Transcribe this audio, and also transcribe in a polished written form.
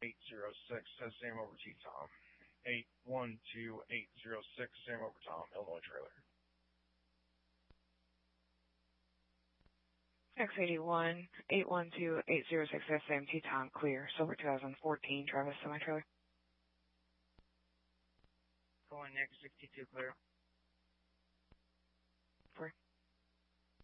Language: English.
806, same over T Tom. 812806, same over Tom, Illinois trailer. X81, 812806, same T Tom, clear. Silver 2014, Travis semi trailer. Going X62 clear.